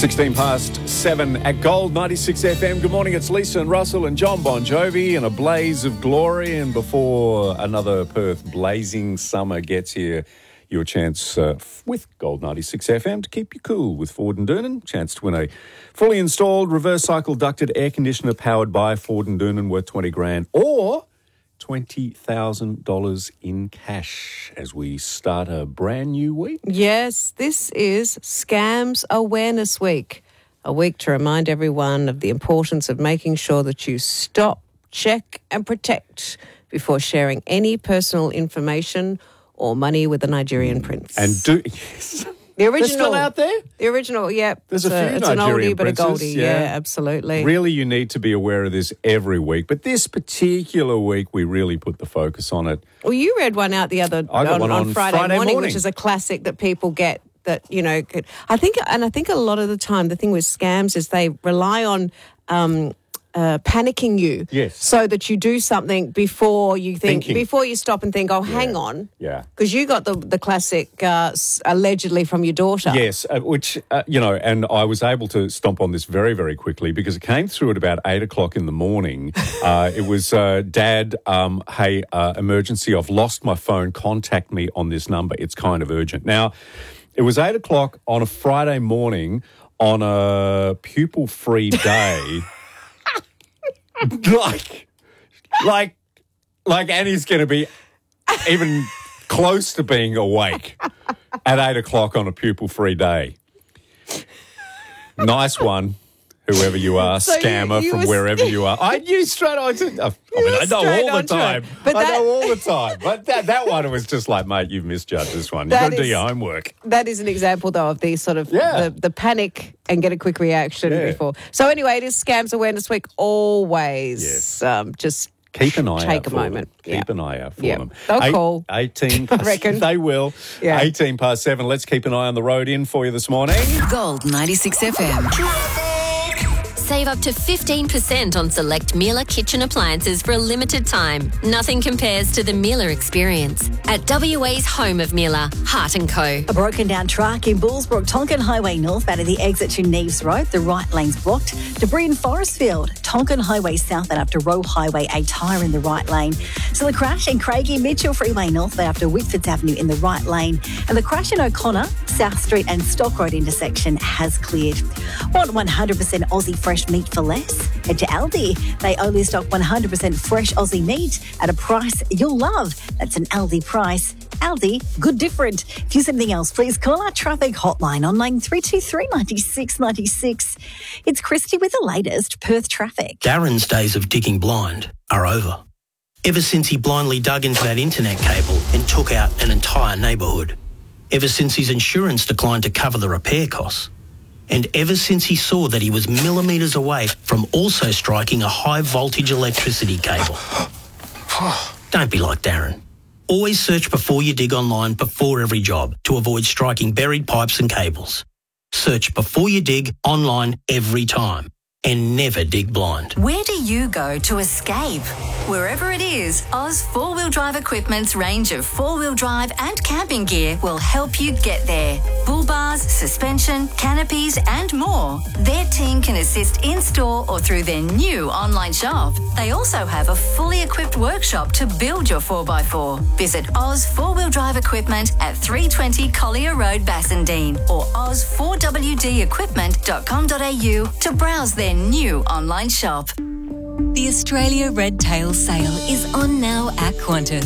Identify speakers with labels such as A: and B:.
A: 16 past 7 at Gold 96 FM. Good morning, it's Lisa and Russell and John Bon Jovi in a blaze of glory. And before another Perth blazing summer gets here, your chance with Gold 96 FM to keep you cool with Ford & Doonan. Chance to win a fully installed reverse cycle ducted air conditioner powered by Ford & Doonan worth 20 grand or $20,000 in cash as we start a brand new week.
B: Yes, this is Scams Awareness Week, a week to remind everyone of the importance of making sure that you stop, check and protect before sharing any personal information or money with the Nigerian prince.
A: And yes.
B: The original.
A: They're still out there?
B: The original, yeah.
A: There's a few
B: it's
A: Nigerian
B: an oldie but a
A: princes,
B: goldie. Yeah, absolutely.
A: Really, you need to be aware of this every week. But this particular week, we really put the focus on it.
B: Well, you read one out the other on Friday morning, which is a classic that people get that, you know, I think a lot of the time the thing with scams is they rely on panicking you,
A: yes,
B: so that you do something before you before you stop and think, oh, hang on, because you got the classic allegedly from your daughter.
A: Yes, which and I was able to stomp on this very, very quickly because it came through at about 8 o'clock in the morning. It was, Dad, hey, emergency, I've lost my phone. Contact me on this number. It's kind of urgent. Now, it was 8 o'clock on a Friday morning on a pupil-free day. Like Annie's going to be even close to being awake at 8 o'clock on a pupil-free day. Nice one, whoever you are, so scammer from wherever you are. I knew straight on to I know all the time. But that one was just like, mate, you've misjudged this one. You've got to do your homework.
B: That is an example, though, of the sort of the panic and get a quick reaction before. So anyway, it is Scams Awareness Week always. Just
A: keep an eye
B: take
A: out
B: a
A: for
B: moment.
A: Them. Keep an eye out for them.
B: They'll call.
A: 18
B: I reckon.
A: They will.
B: Yeah.
A: 18 past 7. Let's keep an eye on the road in for you this morning.
C: Gold 96 FM. Save up to 15% on select Miele kitchen appliances for a limited time. Nothing compares to the Miele experience. At WA's home of Miele, Hart & Co.
D: A broken down truck in Bullsbrook, Tonkin Highway northbound of the exit to Neves Road. The right lane's blocked. Debris in Forestfield, Tonkin Highway southbound after Roe Highway, a tyre in the right lane. Still a crash in Craigie Mitchell Freeway northbound after Whitfords Avenue in the right lane. And the crash in O'Connor, South Street and Stock Road intersection has cleared. Want 100% Aussie fresh meat for less? Head to Aldi. They only stock 100% fresh Aussie meat at a price you'll love. That's an Aldi price. Aldi, good different. If you something else, please call our traffic hotline on line 323 96 96. It's Christy with the latest Perth traffic.
E: Darren's days of digging blind are over. Ever since he blindly dug into that internet cable and took out an entire neighbourhood. Ever since his insurance declined to cover the repair costs. And ever since he saw that he was millimetres away from also striking a high-voltage electricity cable. Don't be like Darren. Always search before you dig online before every job to avoid striking buried pipes and cables. Search before you dig online every time. And never dig blind.
C: Where do you go to escape? Wherever it is, Oz 4-Wheel Drive Equipment's range of 4-wheel drive and camping gear will help you get there. Bull bars, suspension, canopies and more. Their team can assist in-store or through their new online shop. They also have a fully equipped workshop to build your 4x4. Visit Oz 4-Wheel Drive Equipment at 320 Collier Road, Bassendean or oz4wdequipment.com.au to browse their new online shop.
F: The Australia Red Tail Sale is on now at Qantas.